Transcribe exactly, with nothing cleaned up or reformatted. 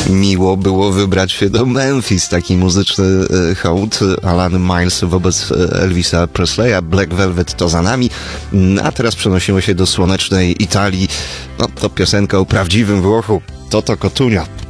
Miło było wybrać się do Memphis, taki muzyczny e, hołd Alan Miles wobec Elvisa Presleya. Black Velvet to za nami, a teraz przenosimy się do słonecznej Italii. No to piosenka o prawdziwym Włochu, Toto Cotugno.